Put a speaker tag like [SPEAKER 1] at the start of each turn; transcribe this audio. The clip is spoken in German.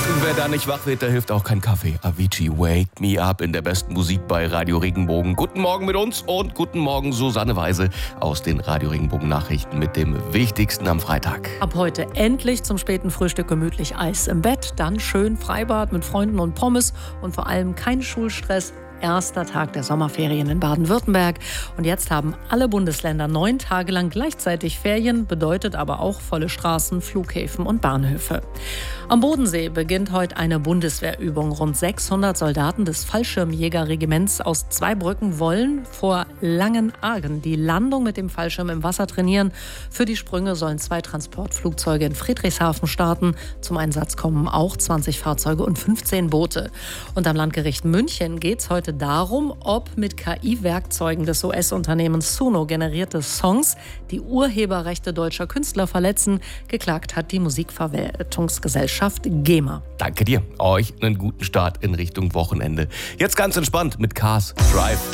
[SPEAKER 1] Wer da nicht wach wird, da hilft auch kein Kaffee. Avicii, Wake Me Up in der besten Musik bei Radio Regenbogen. Guten Morgen mit uns und guten Morgen Susanne Weise aus den Radio Regenbogen Nachrichten mit dem Wichtigsten am Freitag.
[SPEAKER 2] Ab heute endlich zum späten Frühstück gemütlich Eis im Bett, dann schön Freibad mit Freunden und Pommes und vor allem kein Schulstress. Erster Tag der Sommerferien in Baden-Württemberg. Und jetzt haben alle Bundesländer 9 Tage lang gleichzeitig Ferien, bedeutet aber auch volle Straßen, Flughäfen und Bahnhöfe. Am Bodensee beginnt heute eine Bundeswehrübung. Rund 600 Soldaten des Fallschirmjägerregiments aus Zweibrücken wollen vor Langenargen die Landung mit dem Fallschirm im Wasser trainieren. Für die Sprünge sollen 2 Transportflugzeuge in Friedrichshafen starten. Zum Einsatz kommen auch 20 Fahrzeuge und 15 Boote. Und am Landgericht München geht es heute darum, ob mit KI-Werkzeugen des US-Unternehmens Suno generierte Songs die Urheberrechte deutscher Künstler verletzen. Geklagt hat die Musikverwertungsgesellschaft GEMA.
[SPEAKER 1] Danke dir. Euch einen guten Start in Richtung Wochenende. Jetzt ganz entspannt mit Cars Drive.